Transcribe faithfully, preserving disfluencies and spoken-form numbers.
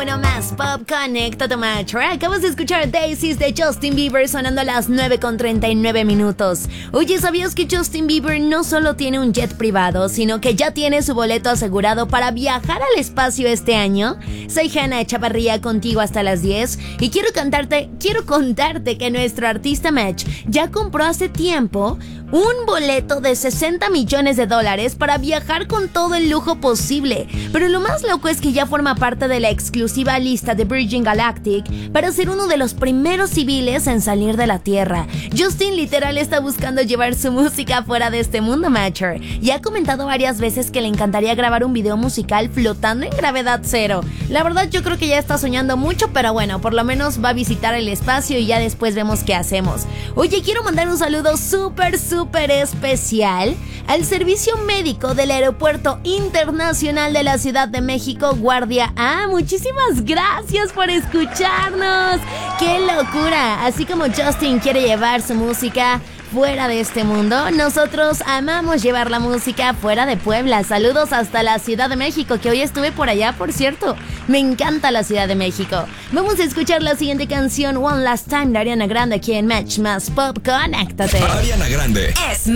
uno más Pop Connect to Match. Acabas de escuchar Daisies de Justin Bieber sonando a las nueve con treinta y nueve minutos. Oye, ¿sabías que Justin Bieber no solo tiene un jet privado, sino que ya tiene su boleto asegurado para viajar al espacio este año? Soy Hannah Chavarría, contigo hasta las diez, y quiero cantarte, quiero contarte que nuestro artista Match ya compró hace tiempo un boleto de sesenta millones de dólares para viajar con todo el lujo posible. Pero lo más loco es que ya forma parte de la exclusiva lista de Virgin Galactic para ser uno de los primeros civiles en salir de la Tierra. Justin literal está buscando llevar su música fuera de este mundo, Matcher, y ha comentado varias veces que le encantaría grabar un video musical flotando en gravedad cero. La verdad, yo creo que ya está soñando mucho, pero bueno, por lo menos va a visitar el espacio y ya después vemos qué hacemos. Oye, quiero mandar un saludo súper, súper súper especial al servicio médico del Aeropuerto Internacional de la Ciudad de México, Guardia A. Muchísimas gracias por escucharnos. ¡Qué locura! Así como Justin quiere llevar su música fuera de este mundo, nosotros amamos llevar la música fuera de Puebla. Saludos hasta la Ciudad de México, que hoy estuve por allá, por cierto. Me encanta la Ciudad de México. Vamos a escuchar la siguiente canción, One Last Time, de Ariana Grande, aquí en Match Más Pop. Conéctate. Ariana Grande es